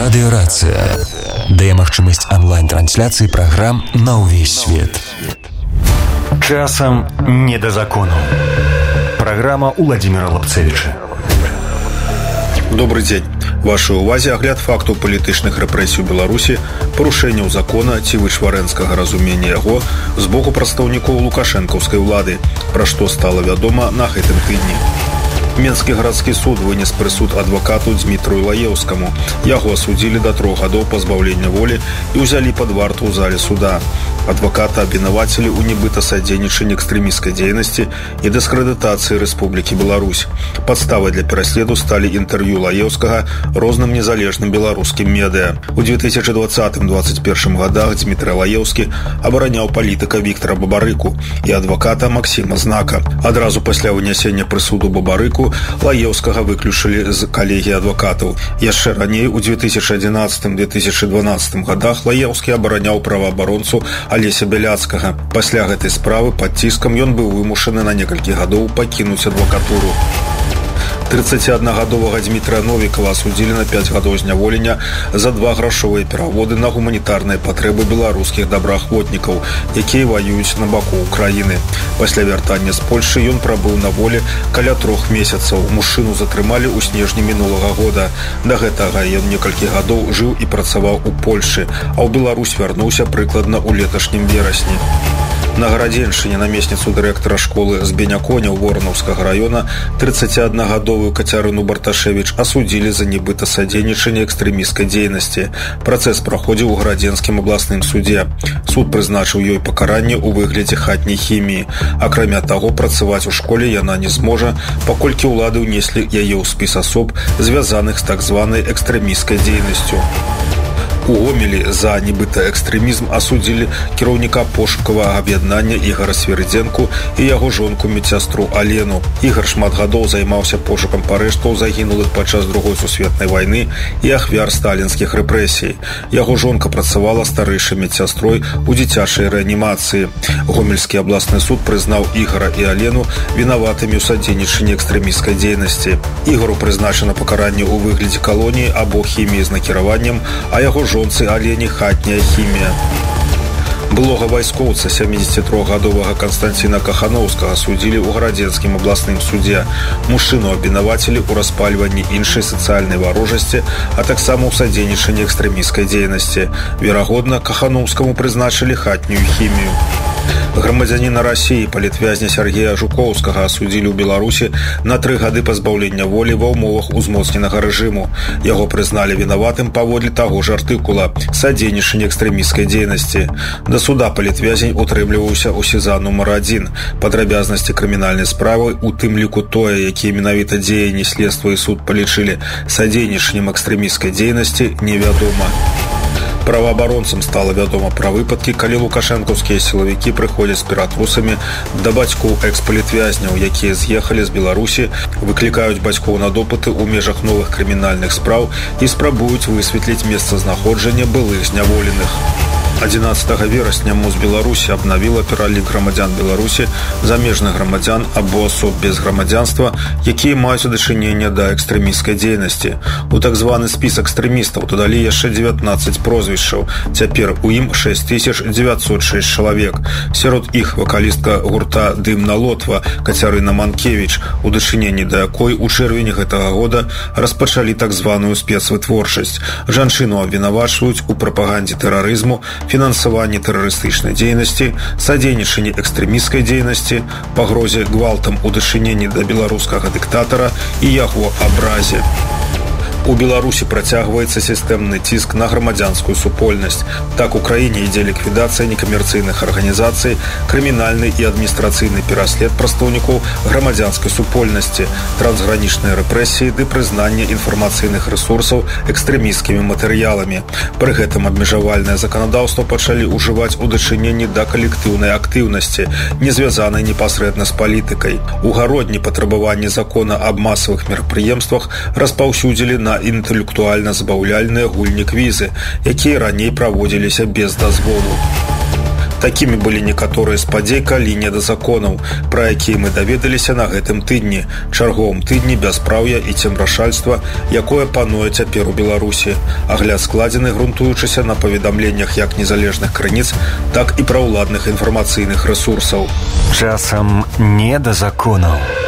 Радыёрацыя дае магчымасць онлайн-трансляцыі праграм на ўвесь свет. Часам не да закону. Праграма Уладзіміра Лапцевіча. Добрый дзень. Вашай увазе агляд фактаў палітычных рэпрэсій у Беларусі, парушэнняў закона ці вычварэнскага разумення яго з боку прадстаўнікоў лукашэнкаўскай улады, пра што стала вядома на гэтым тыдні. Менскі гарадскі суд вынес прысуд адвакату Дмітру Лаеўскаму. Яго асудзілі да 3 гадоў пазбаўлення волі і ўзялі пад варту ў зале суда. Адваката абвінавацілі ў нібыта садзейнічанні экстрэмісцкай дзейнасці і дыскрэдытацыі Рэспублікі Беларусь. Падставай для пераследу сталі інтэрв'ю Лаеўскага розным незалежным беларускім медыа. У 2020-2021 годах Дмітрий Лаеўскі абараняў палітыка Віктара Бабарыку і адваката Максіма Знака. Адразу пасля вынясення прысуду Бабарыку Лаеўскага выключылі з калегіі адвакатаў. Яшчэ раней, у 2011-2012 годах Лаеўскі абараняў праваабаронцу Алеся Бяляцкага. Пасля гэтай справы пад ціскам ён быў вымушаны на некалькі гадоў пакінуць адвакатуру. 31-гадовага Дмітрия Новікова асудзілі на 5 гадоў зняволення за 2 грашовыя пераводы на гуманітарныя патрэбы беларускіх добраахвотнікаў, якія ваююць на баку Украіны. Пасля вяртання з Польшы ён прабыў на волі каля 3 месяцаў. Мужчыну затрымалі ў снежні мінулага года. Да гэтага ён некалькі гадоў жыў і працаваў у Польшы, а ў Беларусь вярнуўся прыкладна ў леташнім верасні. На Гарадзеншчыне намесніцу дырэктара школы з Беняконя Воронаўскага района 31-гадовую Кацярыну Барташевіч асудзілі за нібыта садзейнічанне экстрэмісцкай дзейнасці. Працэс праходзіў у Гарадзенскім абласным судзе. Суд прызначыў ёй пакаранне ў выглядзе хатняй хіміі. Акрамя таго, працаваць у школе яна не зможа, паколькі ўлады ўнеслі яе ў спіс асоб, звязаных з так званай экстрэмісцкай дзейнасцю. У Гомелі за нібыта экстрэмізм асудзілі кіраўніка пошукавага аб'яднання Ігара Сверыдзенку і яго жонку медсястру Алену. Ігар шмат гадоў займаўся пошукам парэшткаў загінулых падчас Другой сусветнай вайны і ахвяр сталінскіх рэпрэсій. Яго жонка працавала старэйшай медсястрой у дзіцячай рэанімацыі. Гомельскі абласны суд прызнаў Ігара і Алену вінаватымі ў садзейнічанні экстрэмісцкай дзейнасці. Ігару прызначана пакаранне ў выглядзе калоніі або хіміі з накіраваннем, а яго жонцы Алені хатняя хімія. Былога вайскоўца 73-гадовага Канстанціна Кахановскага судзілі ў Гарадзенскім абласным судзе. Мужчыну абвінавацілі ў распальванні іншай сацыяльнай варожасці, а таксама ў садзейнічанні экстрэмісцкай дзейнасці. Верагодна, Кахановскаму прызначылі хатнюю хімію. Грамадзяніна Расіі, палітвязня Сергея Жукоўскага асудзілі ў Беларусі на 3 гады пазбаўлення волі ва ўмовах узмоцненага рэжыму. Яго прызналі вінаватым паводле таго ж артыкула «Садзейнічанне экстрэмісцкай дзейнасці». Да суда палітвязень утрымліваўся ў СІЗА нумар 1. Падрабязнасці крымінальнай справы, у тым ліку тое, якія менавіта дзеянні следства і суд палічылі садзейнічаннем экстрэмісцкай дзейнасці, невядома. Праваабаронцам стала вядома пра выпадкі, калі лукашэнкаўскія сілавікі прыходзяць з ператрусамі да бацькоў экс-палітвязняў, якія з'ехалі з Беларусі, выклікаюць бацькоў на допыты ў межах новых крымінальных спраў і спрабуюць высветліць месцазнаходжанне былых зняволеных. 11 верасня МОЗ Беларусі абнавіла пералік грамадзян Беларусі, замежных грамадзян або асоб без грамадзянства, якія маюць дачыненне да экстрэмісцкай дзейнасці. У так званы спіс экстрэмістаў дадалі яшчэ 19 прозвішчаў. Цяпер у ім 6906 чалавек. Сярод іх вакалістка гурта «Дымна Лотва» Кацярына Манкевіч, у дачыненні да якой у чэрвені гэтага года распачалі так званую спецвытворчасць. Жанчыну абвінавачваюць у прапагандзе тэрарызму, фінансаванні тэрарыстычнай дзейнасці, садзейнічанні экстрэмісцкай дзейнасці, пагрозе гвалтам у дачыненні да беларускага дыктатара і яго абразе. У Беларусі працягваецца сістэмны ціск на грамадзянскую супольнасць. Так, у краіне ідзе ліквідацыя некамерцыйных арганізацый, крымінальны і адміністрацыйны пераслед прадстаўнікоў грамадзянскай супольнасці, трансгранічныя рэпрэсіі ды прызнанне інфармацыйных рэсурсаў экстрэмісцкімі матэрыяламі. Пры гэтым абмежавальнае заканадаўства пачалі ўжываць у дачыненні да калектыўнай актыўнасці, не звязанай непасрэдна з палітыкай. У гародні патрабаванні закона аб масавых мерапрыемствах распаўсюдзілі на інтэлектуальна-забаўляльныя гульні квізы, якія раней праводзіліся без дазволу. Такімі былі некаторыя з падзей каліне да законаў, пра якія мы даведаліся на гэтым тыдні, чарговым тыдні бяспраўя і цемрашальства, якое пануе цяпер у Беларусі. Агляд складзены, грунтуючыся на паведамленнях як незалежных крыніц, так і праўладных інфармацыйных рэсурсаў. Часам не да законаў.